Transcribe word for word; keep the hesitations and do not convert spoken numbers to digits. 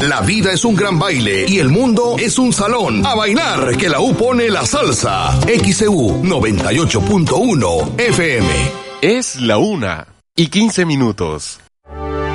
La vida es un gran baile y el mundo es un salón. A bailar, que la U pone la salsa. X E U noventa y ocho punto uno F M. Es la una y quince minutos.